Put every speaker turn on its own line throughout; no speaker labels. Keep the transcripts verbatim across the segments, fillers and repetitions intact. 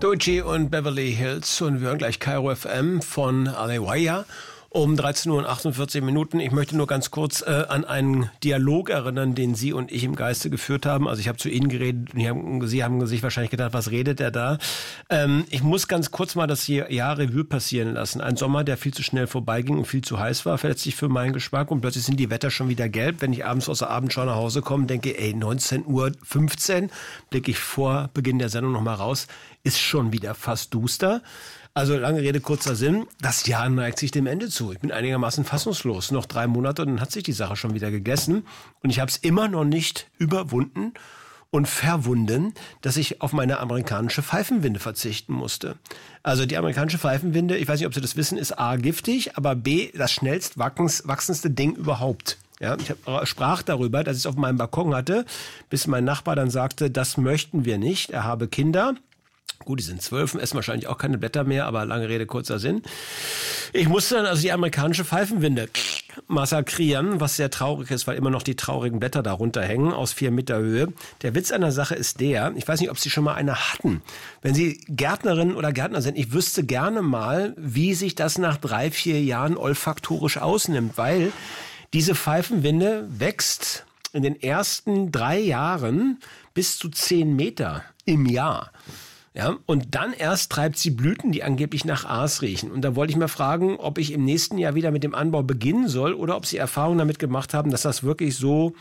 Doechii und Beverly Hills und wir hören gleich Kairo F M von Alewaya um dreizehn Uhr und achtundvierzig Minuten. Ich möchte nur ganz kurz äh, an einen Dialog erinnern, den Sie und ich im Geiste geführt haben. Also ich habe zu Ihnen geredet und haben, Sie haben sich wahrscheinlich gedacht, was redet er da? Ähm, ich muss ganz kurz mal das Jahr Revue passieren lassen. Ein Sommer, der viel zu schnell vorbeiging und viel zu heiß war, letztlich für meinen Geschmack. Und plötzlich sind die Wetter schon wieder gelb. Wenn ich abends aus der Abendschau nach Hause komme, denke, ey, neunzehn Uhr fünfzehn, blicke ich vor Beginn der Sendung nochmal raus, ist schon wieder fast duster. Also lange Rede, kurzer Sinn, das Jahr neigt sich dem Ende zu. Ich bin einigermaßen fassungslos. Noch drei Monate und dann hat sich die Sache schon wieder gegessen. Und ich habe es immer noch nicht überwunden und verwunden, dass ich auf meine amerikanische Pfeifenwinde verzichten musste. Also die amerikanische Pfeifenwinde, ich weiß nicht, ob Sie das wissen, ist A, giftig, aber B, das schnellst wachsendste Ding überhaupt. Ja, ich hab, sprach darüber, dass ich es auf meinem Balkon hatte, bis mein Nachbar dann sagte, das möchten wir nicht, er habe Kinder. Gut, die sind zwölf, essen wahrscheinlich auch keine Blätter mehr, aber lange Rede, kurzer Sinn. Ich musste dann also die amerikanische Pfeifenwinde massakrieren, was sehr traurig ist, weil immer noch die traurigen Blätter darunter hängen, aus vier Meter Höhe. Der Witz an der Sache ist der, ich weiß nicht, ob Sie schon mal eine hatten. Wenn Sie Gärtnerin oder Gärtner sind, ich wüsste gerne mal, wie sich das nach drei, vier Jahren olfaktorisch ausnimmt, weil diese Pfeifenwinde wächst in den ersten drei Jahren bis zu zehn Meter im Jahr. Ja, und dann erst treibt sie Blüten, die angeblich nach Aas riechen. Und da wollte ich mal fragen, ob ich im nächsten Jahr wieder mit dem Anbau beginnen soll oder ob Sie Erfahrungen damit gemacht haben, dass das wirklich so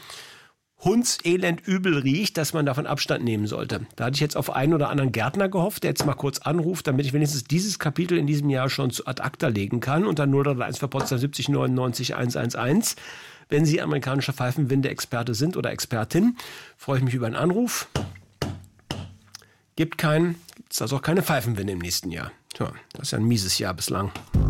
hundselend übel riecht, dass man davon Abstand nehmen sollte. Da hatte ich jetzt auf einen oder anderen Gärtner gehofft, der jetzt mal kurz anruft, damit ich wenigstens dieses Kapitel in diesem Jahr schon zu ad acta legen kann. Und dann null drei eins für Potsdam siebzig neunundneunzig hundertelf. Wenn Sie amerikanischer Pfeifenwinde-Experte sind oder Expertin, freue ich mich über einen Anruf. Gibt keinen, gibt es also auch keine Pfeifenwinde im nächsten Jahr. Tja, das ist ja ein mieses Jahr bislang.